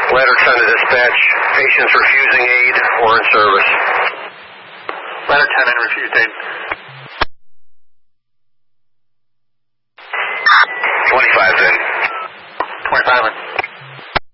Ladder 10 to dispatch. Patients refusing aid or in service. Ladder 10 in refused aid.